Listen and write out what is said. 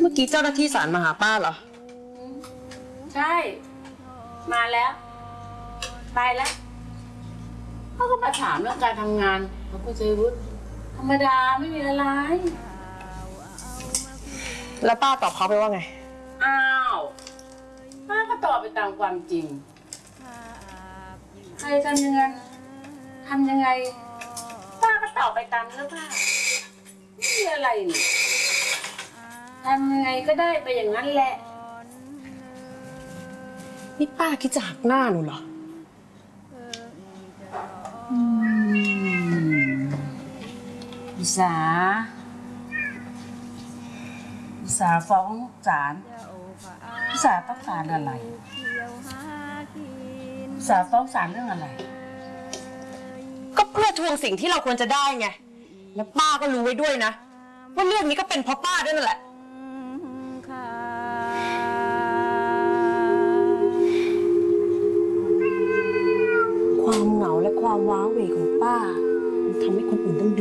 เมื่อกี้เจ้าหน้าที่ศาลมาหาป้าเหรอใช่มาแล้วไปแล้วเขาก็มาถามเรื่องการทำงานของคุณชัยวุฒิธรรมดาไม่มีอะไรแล้วป้าตอบเขาไปว่าไงอ้าวป้าก็ตอบไปตามความจริงใครทำยังไงป้าก็ตอบไปตามเนื้อผ้าไม่มีอะไรนี่ทำยังไงก็ได้ไปอย่างนั้นแหละนี่ป้าคิดจะหักหน้าหนูเหรออิสาฟ้องศาลอิสาต้องการอะไรอิสาฟ้องศาลเรื่องอะไรก็เพื่อทวงสิ่งที่เราควรจะได้ไงแล้วป้าก็รู้ไว้ด้วยนะว่าเรื่องนี้ก็เป็นเพราะป้าด้วยนั่นแหละความเหงาและความว้าเหวของป้ามันทำให้คนอื่นต้อง